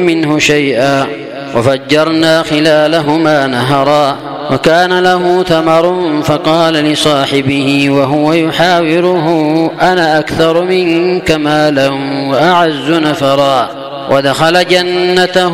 منه شيئا، وفجرنا خلالهما نهرا، وكان له ثمر فقال لصاحبه وهو يحاوره: أنا أكثر منك مالا وأعز نفرا. ودخل جنته